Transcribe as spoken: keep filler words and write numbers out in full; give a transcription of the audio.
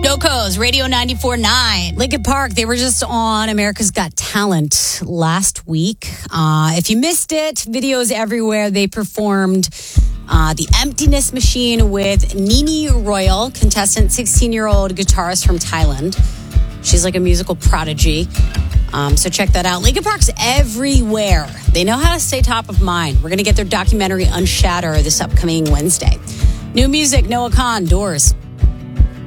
Go-Co's, Radio ninety-four point nine. Lincoln Park, they were just on America's Got Talent last week. Uh, if you missed it, videos everywhere. They performed uh, The Emptiness Machine with Nini Royal, contestant, sixteen-year-old guitarist from Thailand. She's like a musical prodigy. Um, so check that out. Lincoln Park's everywhere. They know how to stay top of mind. We're going to get their documentary Unshatter this upcoming Wednesday. New music, Noah Khan, Doors.